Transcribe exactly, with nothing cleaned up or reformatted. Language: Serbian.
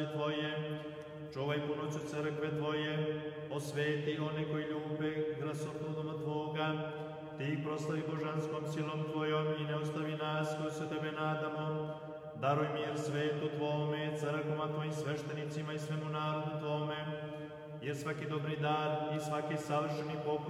Tvoje, čuvaj punoću crkve Tvoje, osveti one koji ljube glasoplodom Tvoga, Ti ih proslavi božanskom silom Tvojom i ne ostavi nas koji se Tebe nadamo. Daruj mir svetu Tvome, crkvama Tvojim sveštenicima i svemu narodu Tvome, jer svaki dobri dar i svaki savršeni poklon